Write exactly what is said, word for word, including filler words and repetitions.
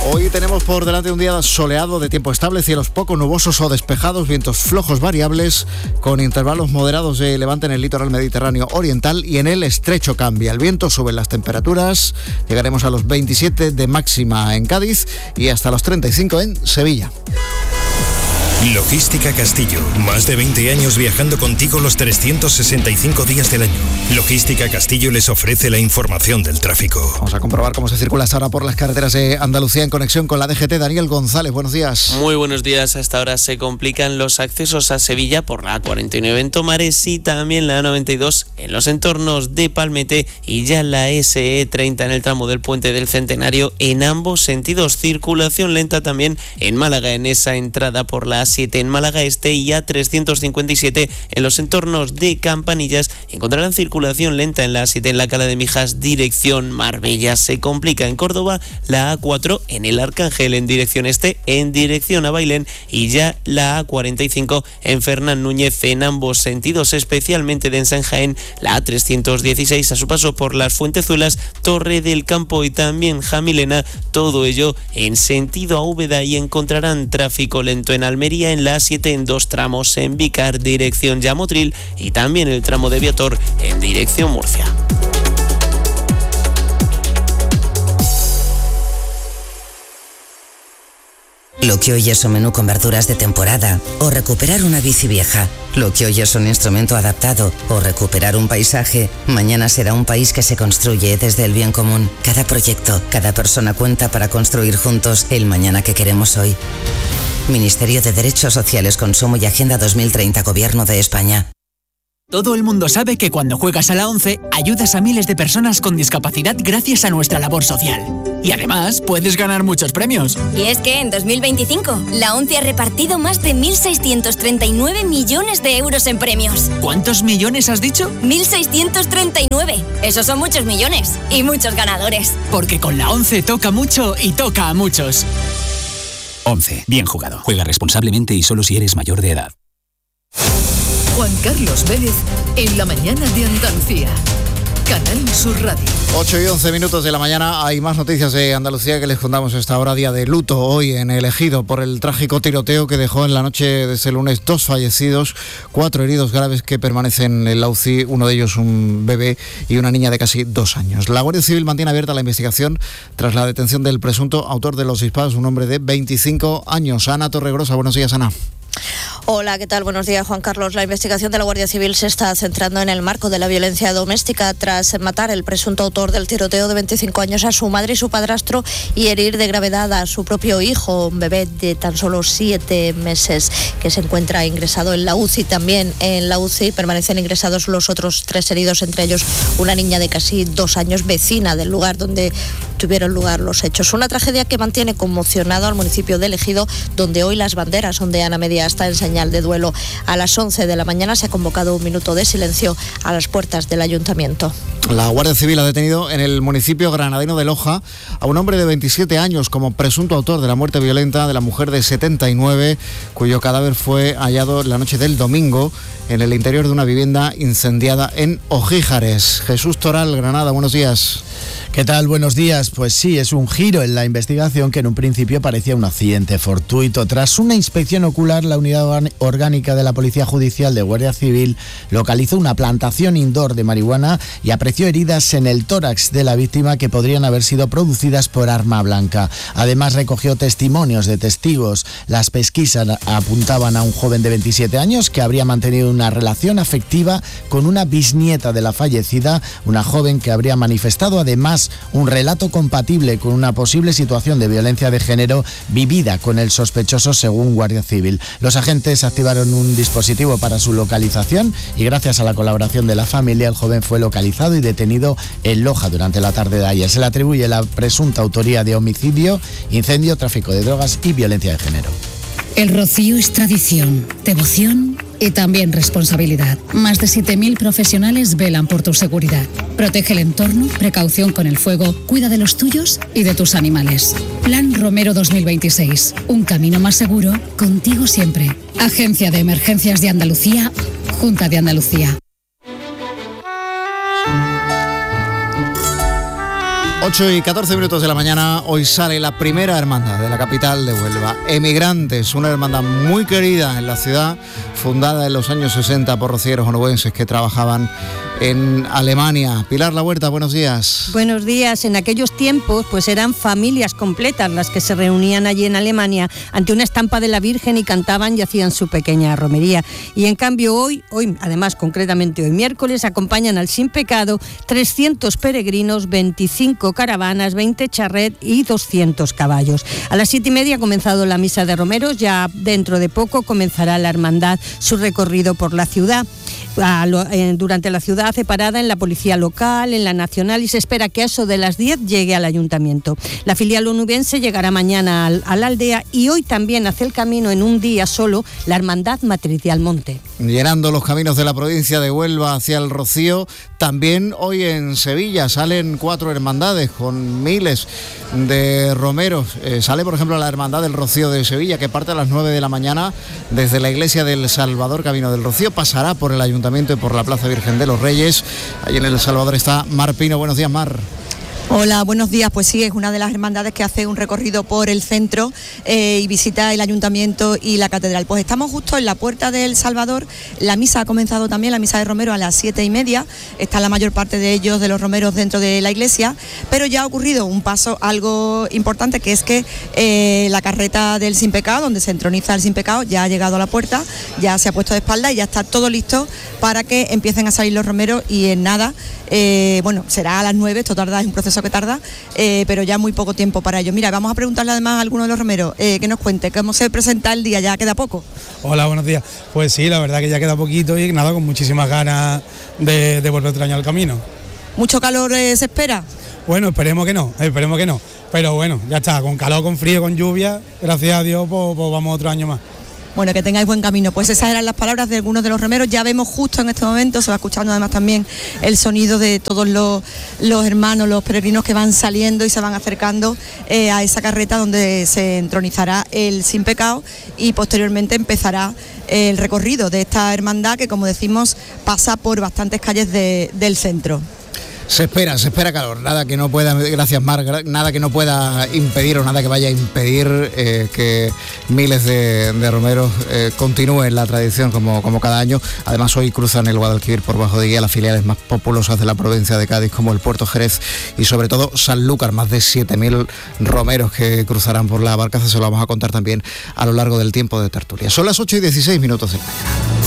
Hoy tenemos por delante un día soleado, de tiempo estable, cielos poco nubosos o despejados, vientos flojos variables, con intervalos moderados de levante en el litoral mediterráneo oriental y en el estrecho cambia. El viento, suben las temperaturas, llegaremos a los veintisiete de máxima en Cádiz y hasta los treinta y cinco en Sevilla. Logística Castillo, más de veinte años viajando contigo los trescientos sesenta y cinco días del año. Logística Castillo les ofrece la información del tráfico. Vamos a comprobar cómo se circula hasta ahora por las carreteras de Andalucía en conexión con la D G T. Daniel González, buenos días. Muy buenos días. Hasta ahora se complican los accesos a Sevilla por la A cuarenta y nueve en Tomares y también la A noventa y dos en los entornos de Palmete y ya la S E treinta en el tramo del Puente del Centenario en ambos sentidos. Circulación lenta también en Málaga en esa entrada por la A siete en Málaga Este y A trescientos cincuenta y siete en los entornos de Campanillas. Encontrarán circulación lenta en la A siete en la Cala de Mijas dirección Marbella. Se complica en Córdoba la A cuatro en el Arcángel en dirección este en dirección a Bailén y ya la A cuarenta y cinco en Fernán Núñez en ambos sentidos, especialmente de en Jaén la A trescientos dieciséis a su paso por las Fuentezuelas, Torre del Campo y también Jamilena, todo ello en sentido a Úbeda, y encontrarán tráfico lento en Almería en la A siete en dos tramos en Vícar dirección Llamotril y también el tramo de Viator en dirección Murcia. Lo que hoy es un menú con verduras de temporada o recuperar una bici vieja. Lo que hoy es un instrumento adaptado o recuperar un paisaje, mañana será un país que se construye desde el bien común. Cada proyecto, cada persona cuenta para construir juntos el mañana que queremos hoy. Ministerio de Derechos Sociales, Consumo y Agenda dos mil treinta, Gobierno de España. Todo el mundo sabe que cuando juegas a la ONCE, ayudas a miles de personas con discapacidad gracias a nuestra labor social. Y además, puedes ganar muchos premios. Y es que en dos mil veinticinco, la ONCE ha repartido más de mil seiscientos treinta y nueve millones de euros en premios. ¿Cuántos millones has dicho? mil seiscientos treinta y nueve. Esos son muchos millones y muchos ganadores. Porque con la ONCE toca mucho y toca a muchos. ONCE, bien jugado. Juega responsablemente y solo si eres mayor de edad. Juan Carlos Vélez en la mañana de Andalucía. Canal Sur Radio. ocho y once minutos de la mañana. Hay más noticias de Andalucía que les contamos a esta hora, día de luto hoy en El Ejido por el trágico tiroteo que dejó en la noche de este lunes dos fallecidos, cuatro heridos graves que permanecen en la U C I, uno de ellos un bebé y una niña de casi dos años. La Guardia Civil mantiene abierta la investigación tras la detención del presunto autor de los disparos, un hombre de veinticinco años. Ana Torregrosa, buenos días, Ana. Hola, ¿qué tal? Buenos días, Juan Carlos. La investigación de la Guardia Civil se está centrando en el marco de la violencia doméstica tras matar el presunto autor del tiroteo de veinticinco años a su madre y su padrastro y herir de gravedad a su propio hijo, un bebé de tan solo siete meses que se encuentra ingresado en la U C I. También en la U C I permanecen ingresados los otros tres heridos, entre ellos una niña de casi dos años, vecina del lugar donde tuvieron lugar los hechos. Una tragedia que mantiene conmocionado al municipio de El Ejido, donde hoy las banderas ondean a media asta en señal de duelo. A las once de la mañana se ha convocado un minuto de silencio a las puertas del ayuntamiento. La Guardia Civil ha detenido en el municipio granadino de Loja a un hombre de veintisiete años como presunto autor de la muerte violenta de la mujer de setenta y nueve, cuyo cadáver fue hallado la noche del domingo en el interior de una vivienda incendiada en Ojíjares. Jesús Toral, Granada, buenos días. ¿Qué tal? Buenos días. Pues sí, es un giro en la investigación que en un principio parecía un accidente fortuito. Tras una inspección ocular, la unidad orgánica de la Policía Judicial de Guardia Civil localizó una plantación indoor de marihuana y apreció heridas en el tórax de la víctima que podrían haber sido producidas por arma blanca. Además, recogió testimonios de testigos. Las pesquisas apuntaban a un joven de veintisiete años que habría mantenido una relación afectiva con una bisnieta de la fallecida, una joven que habría manifestado además un relato compatible con una posible situación de violencia de género vivida con el sospechoso, según Guardia Civil. Los agentes activaron un dispositivo para su localización y gracias a la colaboración de la familia el joven fue localizado y detenido en Loja durante la tarde de ayer. Se le atribuye la presunta autoría de homicidio, incendio, tráfico de drogas y violencia de género. El rocío es tradición, devoción y también responsabilidad. Más de siete mil profesionales velan por tu seguridad. Protege el entorno, precaución con el fuego, cuida de los tuyos y de tus animales. Plan Romero dos mil veintiséis. Un camino más seguro, contigo siempre. Agencia de Emergencias de Andalucía, Junta de Andalucía. ocho y catorce minutos de la mañana, hoy sale la primera hermandad de la capital de Huelva. Emigrantes, una hermandad muy querida en la ciudad, fundada en los años sesenta por rocieros onubenses que trabajaban en Alemania. Pilar La Huerta, buenos días. Buenos días. En aquellos tiempos pues eran familias completas las que se reunían allí en Alemania ante una estampa de la Virgen y cantaban y hacían su pequeña romería. Y en cambio hoy, hoy además concretamente hoy miércoles, acompañan al Sin Pecado trescientos peregrinos, veinticinco caravanas, veinte charret y doscientos caballos. A las siete y media ha comenzado la misa de romeros, ya dentro de poco comenzará la hermandad su recorrido por la ciudad. Durante la ciudad hace parada en la policía local, en la nacional, y se espera que a eso de las diez llegue al ayuntamiento. La filial onubense llegará mañana al, a la aldea y hoy también hace el camino en un día solo la Hermandad Matriz de Almonte. Llenando los caminos de la provincia de Huelva hacia el Rocío, también hoy en Sevilla salen cuatro hermandades con miles de romeros. Eh, sale por ejemplo la Hermandad del Rocío de Sevilla, que parte a las nueve de la mañana desde la iglesia del Salvador Camino del Rocío, pasará por el ayuntamiento y por la Plaza Virgen de los Reyes. Allí en El Salvador está Mar Pino. Buenos días, Mar. Hola, buenos días. Pues sí, es una de las hermandades que hace un recorrido por el centro eh, y visita el ayuntamiento y la catedral. Pues estamos justo en la puerta del Salvador. La misa ha comenzado también, la misa de romero, a las siete y media. Está la mayor parte de ellos, de los romeros, dentro de la iglesia, pero ya ha ocurrido un paso algo importante, que es que eh, la carreta del Sin Pecado, donde se entroniza el Sin Pecado, ya ha llegado a la puerta, ya se ha puesto de espalda y ya está todo listo para que empiecen a salir los romeros. Y en nada, eh, bueno, será a las nueve, esto tarda, es un proceso que tarda, eh, pero ya muy poco tiempo para ello. Mira, vamos a preguntarle además a alguno de los romeros eh, que nos cuente cómo se presenta el día, ya queda poco. Hola, buenos días. Pues sí, la verdad que ya queda poquito y nada, con muchísimas ganas de, de volver otro año al camino. ¿Mucho calor eh, se espera? Bueno, esperemos que no, esperemos que no, pero bueno, ya está, con calor, con frío, con lluvia, gracias a Dios, pues, pues vamos otro año más. Bueno, que tengáis buen camino. Pues esas eran las palabras de algunos de los romeros. Ya vemos justo en este momento, se va escuchando además también el sonido de todos los, los hermanos, los peregrinos que van saliendo y se van acercando eh, a esa carreta donde se entronizará el Sin Pecado y posteriormente empezará el recorrido de esta hermandad que, como decimos, pasa por bastantes calles de, del centro. Se espera, se espera calor, nada que no pueda, gracias Mar, nada que no pueda impedir o nada que vaya a impedir eh, que miles de, de romeros eh, continúen la tradición como, como cada año. Además hoy cruzan el Guadalquivir por bajo de guía las filiales más populosas de la provincia de Cádiz, como el Puerto Jerez y sobre todo Sanlúcar, más de siete mil romeros que cruzarán por la barcaza. Se lo vamos a contar también a lo largo del tiempo de tertulia. Son las ocho y dieciséis minutos de la mañana.